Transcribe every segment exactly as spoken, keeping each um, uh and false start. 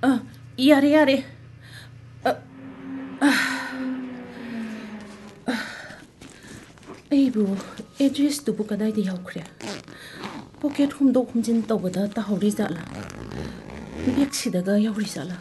ꯑ ꯌꯥꯔꯦ ꯌꯥꯔꯦ ꯑꯩꯕꯨ ꯑꯦꯗ꯭ꯔꯦꯁꯇꯨꯕꯨ ꯀꯗꯥꯏꯗ ꯌꯥꯎꯈ꯭ꯔꯦ ꯄꯣꯀꯦꯠ ꯍꯨꯝꯗꯣꯛ ꯍꯨꯝꯖꯤꯟ ꯇꯧꯕꯗ ꯇꯥꯍꯧꯔꯤ ꯖꯥꯠꯂꯥ ꯕꯦꯒꯁꯤꯗꯒ ꯌꯥꯎꯔꯤ ꯖꯥꯠꯂꯥ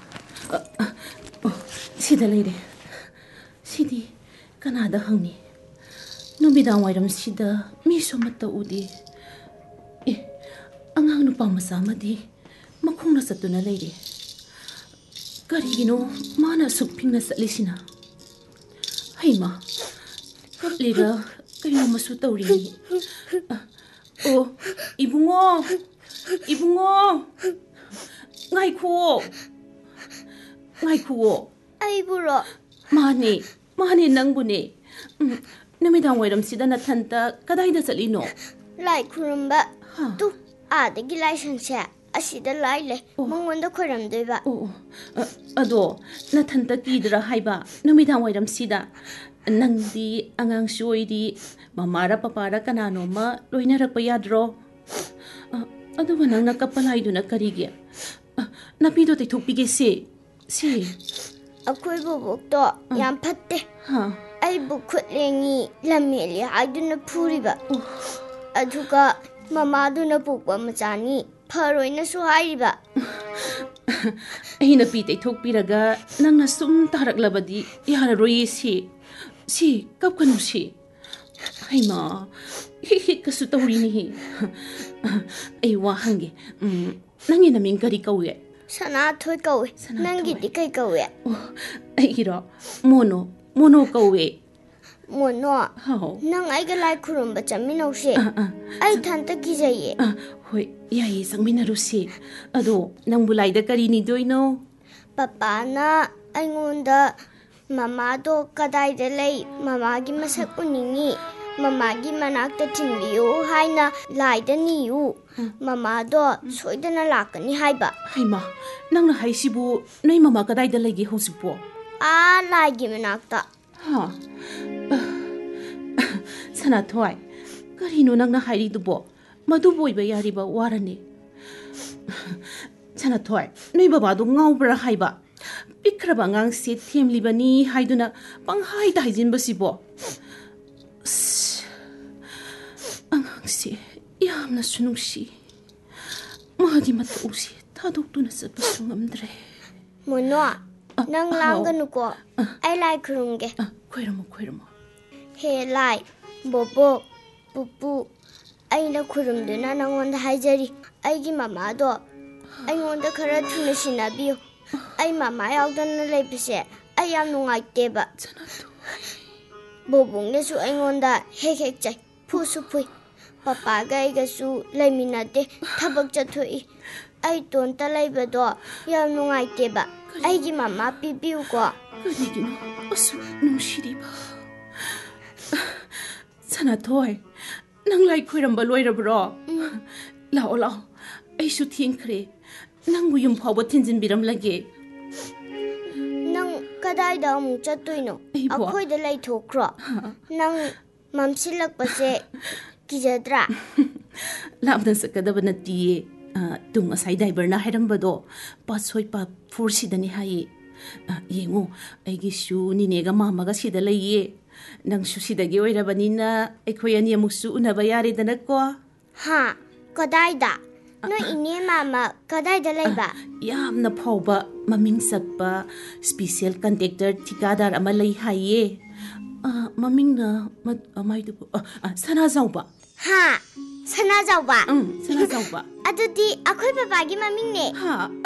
ꯁꯤꯗ ꯂꯩꯔꯦ ꯁꯤꯗꯤ ꯀꯅꯥꯗ ꯍꯪꯅꯤ ꯅꯨꯃꯤꯗꯥꯡ ꯋꯥꯏꯔꯝꯁꯤꯗ ꯃꯤꯁꯨ ꯑꯃꯠꯇ ꯎꯗꯦ ꯑꯦ ꯑꯉꯥꯡ ꯅꯨꯄꯥ ꯃꯆꯥ ꯑꯃꯗꯤ ꯃꯈꯣꯡꯅ ꯆꯠꯇꯨꯅ ꯂꯩꯔꯦ ꯀꯔꯤꯒꯤꯅꯣ ꯃꯥꯅ ꯑꯁꯨꯛ ꯐꯤꯡꯅ ꯆꯠꯂꯤꯁꯤꯅ ꯍꯩꯃꯥ ꯀꯞꯂꯤꯔ ꯀꯩꯅꯣꯃꯁꯨ ꯇꯧꯔꯤ ꯑꯣ 이붕어 이붕어 ꯉꯥꯏꯈꯨꯑꯣ ꯉꯥꯏꯈꯨꯑꯣ ꯑꯩꯕꯨꯔꯣ 마네 마네 ꯅꯪꯕꯨꯅꯦ ꯅꯨꯃꯤꯗꯥꯡ ꯋꯥꯏꯔꯝꯁꯤꯗ ꯅꯊꯟꯇ ꯀꯗꯥꯏꯗ ꯆꯠꯂꯤꯅꯣ ꯂꯥꯏ ꯈꯨꯔꯨꯝꯕ ꯇꯨ ꯑꯥꯗꯒꯤ ꯂꯥꯏꯁꯪꯁꯦ ꯑꯁꯤꯗ ꯂꯥꯏ ꯂꯩ ꯃꯉꯣꯟꯗ ꯈꯣꯏꯔꯝꯗꯣꯏꯕ ꯑꯣ ꯑꯗꯣ ꯅꯊꯟꯇ ꯀꯤꯗ꯭ꯔꯥ ꯍꯥꯏꯕ ꯅꯨꯃꯤꯗꯥꯡ ꯋꯥꯏꯔꯝꯁꯤꯗ ꯅꯪꯗꯤ ꯑꯉꯥꯡꯁꯨ ꯑꯣꯏꯔꯤ ꯃꯃꯥꯔ ꯄꯄꯥꯔ ꯀꯅꯥꯅꯣꯃ ꯂꯣꯏꯅꯔꯛꯄ ꯌꯥꯗ꯭ꯔꯣ ꯑꯗꯨꯒ ꯅꯪꯅ ꯀꯞꯄ ꯂꯥꯏꯗꯨꯅ ꯀꯔꯤꯒꯤ ꯅꯥꯄꯤꯗꯣ ꯇꯩꯊꯣꯛꯄꯤꯒꯦ ꯁꯤ ꯁꯤ ꯑꯩꯈꯣꯏ ꯕꯣꯕꯣꯛꯇꯣ ꯌꯥꯝ ꯐꯠꯇꯦ ꯑꯩꯕꯨ ꯈꯨꯠ ꯂꯦꯡꯉꯤ ꯂꯝ ꯍꯦꯜꯂꯤ ꯍꯥꯏꯗꯨꯅ ꯐꯨꯔꯤꯕ ꯑꯗꯨꯒ ꯃꯃꯥꯗꯨꯅ ꯄꯣꯛꯄ ꯃꯆꯥꯅꯤ ꯐꯔꯣꯏꯅꯁꯨ ꯍꯥꯏꯔꯤꯕ ꯑꯩꯅ ꯄꯤ ꯇꯩꯊꯣꯛꯄꯤꯔꯒ ꯅꯪꯅ ꯁꯨꯝ ꯇꯥꯔꯛꯂꯕꯗꯤ ꯌꯥꯔꯔꯣꯏꯌꯦ ꯁꯤ ꯁꯤ ꯀꯞꯀꯅꯨ ꯁꯤ ꯍꯩꯃꯥ ꯍꯤꯛ ꯍꯤꯛꯀꯁꯨ ꯇꯧꯔꯤꯅꯤ ꯑꯩ ꯋꯥ ꯍꯪꯒꯦ ꯅꯪꯒꯤ ꯅꯃꯤꯡ ꯀꯔꯤ ꯀꯧꯏ ꯁꯅꯥꯊꯣꯏ ꯀꯧꯏ ꯅꯪꯒꯤꯗꯤ ꯀꯩ ꯀꯧꯏ ꯑꯩꯒꯤꯔꯣ ꯃꯣꯅꯣ ꯃꯣꯅꯣ ꯀꯧꯏ ꯃꯣꯅꯣ ꯅꯪ ꯑꯩꯒ ꯂꯥꯏ ꯈꯨꯔꯨꯝꯕ ꯆꯠꯃꯤꯟꯅꯧꯁꯦ ꯑꯩ ꯊꯟꯇ ꯀꯤꯖꯩꯌꯦ ꯍꯣꯏ ꯌꯥꯏꯌꯦ ꯆꯪꯃꯤꯟꯅꯔꯨꯁꯤ ꯑꯗꯣ ꯅꯪꯕꯨ ꯂꯥꯏꯗ ꯀꯔꯤ ꯅꯤꯗꯣꯏꯅꯣ ꯄꯄꯥꯅ ꯑꯩꯉꯣꯟꯗ ꯃꯃꯥꯗꯣ ꯀꯗꯥꯏꯗ ꯂꯩ ꯃꯃꯥꯒꯤ ꯃꯁꯛ ꯎꯅꯤꯡꯉꯤ ꯃꯃꯥꯒꯤ ꯃꯅꯥꯛꯇ ꯊꯤꯟꯕꯤꯌꯨ ꯍꯥꯏꯅ ꯂꯥꯏꯗ ꯅꯤꯌꯨ ꯃꯃꯥꯗꯣ ꯁꯣꯏꯗꯅ ꯂꯥꯛꯀꯅꯤ ꯍꯥꯏꯕ ꯍꯩꯃꯥ ꯅꯪꯅ ꯍꯥꯏꯁꯤꯕꯨ ꯅꯣꯏ ꯃꯃꯥ ꯀꯗꯥꯏꯗ ꯂꯩꯒꯦ ꯍꯧꯖꯤꯛꯄꯣ ꯑꯥ ꯂꯥꯏꯒꯤ ꯃꯅꯥꯛꯇ ꯍꯥ ꯁꯅꯥꯊꯣꯏ ꯀꯔꯤꯅꯣ ꯅꯪꯅ ꯍꯥꯏꯔꯤꯗꯨꯕꯣ ꯃꯗꯨꯕꯨ ꯑꯣꯏꯕ ꯌꯥꯔꯤꯕ ꯋꯥꯔꯅꯤ ꯁꯅꯥꯊꯣꯏ ꯅꯣꯏ ꯕꯕꯥꯗꯣ ꯉꯥꯎꯕ꯭ꯔꯥ ꯍꯥꯏꯕ ꯄꯤꯛꯈ꯭ꯔꯕ ꯑꯉꯥꯡꯁꯦ ꯊꯦꯝꯂꯤꯕꯅꯤ ꯍꯥꯏꯗꯨꯅ ꯄꯪꯍꯥꯏꯗ ꯍꯥꯏꯖꯤꯟꯕꯁꯤꯕꯣ ꯑꯉꯥꯡꯁꯦ ꯌꯥꯝꯅꯁꯨ ꯅꯨꯡꯁꯤ ꯃꯥꯒꯤ ꯃꯇꯧꯁꯦ ꯊꯥꯗꯣꯛꯇꯨꯅ ꯆꯠꯄꯁꯨ ꯉꯝꯗ꯭ꯔꯦ ꯃꯣꯅꯣ ꯅꯪ ꯂꯥꯡꯒꯅꯨꯀꯣ ꯑꯩ ꯂꯥꯏ ꯈꯨꯔꯨꯝꯒꯦ ꯈꯣꯏꯔꯝꯃꯣ ꯈꯣꯏꯔꯝꯃꯣ ꯍꯦ ꯂꯥꯏ ꯕꯣꯕꯣꯛ ꯄꯨꯄꯨ ꯑꯩꯅ ꯈꯨꯔꯨꯝꯗꯨꯅ ꯅꯪꯉꯣꯟꯗ ꯍꯥꯏꯖꯔꯤ ꯑꯩꯒꯤ ꯃꯃꯥꯗꯣ ꯑꯩꯉꯣꯟꯗ ꯈꯔ ꯊꯨꯅ ꯁꯤꯟꯅꯕꯤꯌꯨ ꯑꯩ ꯃꯃꯥ ꯌꯥꯎꯗꯅ ꯂꯩꯕꯁꯦ ꯑꯩ ꯌꯥꯝ ꯅꯨꯡꯉꯥꯏꯇꯦꯕ ꯕꯣꯕꯣꯛꯅꯁꯨ ꯑꯩꯉꯣꯟꯗ ꯍꯦꯛ ꯍꯦꯛ ꯆꯩ ꯐꯨꯁꯨ ꯐꯨꯏ ꯄꯄꯥꯒ ꯑꯩꯒꯁꯨ ꯂꯩꯃꯤꯟꯅꯗꯦ ꯊꯕꯛ ꯆꯠꯊꯣꯛꯏ ꯑꯩ ꯇꯣꯟꯇ ꯂꯩꯕꯗꯣ ꯌꯥꯝ ꯅꯨꯡꯉꯥꯏꯇꯦꯕ ꯑꯩꯒꯤ ꯃꯃꯥ ꯄꯤꯕꯤꯌꯨꯀꯣ ꯀꯔꯤꯒꯤꯅꯣ ꯑꯁꯨꯛ ꯅꯨꯡꯁꯤꯔꯤꯕ ꯁꯅꯥꯊꯣꯏ ꯅꯪ ꯂꯥꯏ ꯈꯣꯏꯔꯝꯕ ꯂꯣꯏꯔꯕ꯭ꯔꯣ ꯂꯥꯛꯑꯣ ꯂꯥꯛꯑꯣ ꯑꯩꯁꯨ ꯊꯦꯡꯈ꯭ꯔꯦ ꯅꯪꯕꯨ ꯌꯨꯝ ꯐꯥꯎꯕ ꯊꯤꯟꯖꯤꯟꯕꯤꯔꯝꯂꯒꯦ ꯅꯪ ꯀꯗꯥꯏꯗ ꯑꯃꯨꯛ ꯆꯠꯇꯣꯏꯅꯣ ꯑꯩꯈꯣꯏꯗ ꯂꯩꯊꯣꯛꯈ꯭ꯔꯣ ꯅꯪ ꯃꯝꯁꯤꯜꯂꯛꯄꯁꯦ ꯀꯤꯖꯗ꯭ꯔꯥ ꯂꯥꯞꯅ ꯆꯠꯀꯗꯕ ꯅꯠꯇꯤꯌꯦ ꯇꯨꯡ ꯉꯁꯥꯏ ꯗ꯭राꯏꯚꯔꯅ ꯍꯥꯏꯔꯝꯕꯗꯣ ꯄꯥꯠꯁꯣꯏ ꯄꯥꯠꯐꯣꯔꯁꯤꯗꯅꯤ ꯍꯥꯏꯌꯦ ꯌꯦꯡꯉꯣ ꯑꯩꯒꯤꯁꯨ ꯅꯤꯅꯦꯒ ꯃꯥꯝꯃꯒ ꯁꯤꯗ ꯂꯩꯌꯦ ꯅꯪꯁꯨ ꯁꯤꯗꯒꯤ ꯑꯣꯏꯔꯕꯅꯤꯅ ꯑꯩꯈꯣꯏ ꯑꯅꯤ ꯑꯃꯨꯛꯁꯨ ꯎꯅꯕ ꯌꯥꯔꯦꯗꯅꯀꯣ ꯍꯥ ꯀꯗꯥꯏꯗ ꯅꯣꯏ ꯏꯅꯦ ꯃꯥꯝꯃ ꯀꯗꯥꯏꯗ ꯂꯩꯕ ꯌꯥꯝꯅ ꯐꯥꯎꯕ ꯃꯃꯤꯡ ꯆꯠꯄ ꯁ꯭ꯄꯤꯁꯦꯜ ꯀꯟꯇꯦꯛꯇꯔ ꯊꯤꯀꯥꯗꯥꯔ ꯑꯃ ꯂꯩ ꯍꯥꯏꯌꯦ ꯃꯃꯤꯡꯅ ꯃꯥꯏꯗꯨꯕꯨ ꯁꯅꯥꯖꯥꯎꯕ ꯍꯥ ꯁꯅꯥꯖꯥꯎꯕ ꯎꯝ ꯁꯅꯥꯖꯥꯎꯕ ꯑꯗꯨꯗꯤ ꯑꯩꯈꯣꯏ ꯕꯕꯥꯒꯤ ꯃꯃꯤꯡꯅꯦ ꯍꯥ